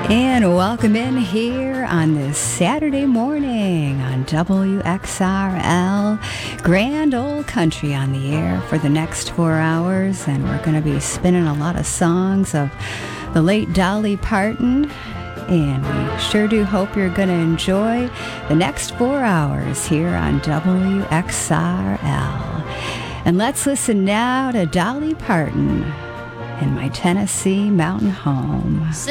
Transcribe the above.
And welcome in here on this Saturday morning on WXRL. Grand Old Country on the air for the next 4 hours. And we're going to be spinning a lot of songs of the late Dolly Parton. And we sure do hope you're going to enjoy the next 4 hours here on WXRL. And let's listen now to Dolly Parton in My Tennessee Mountain Home.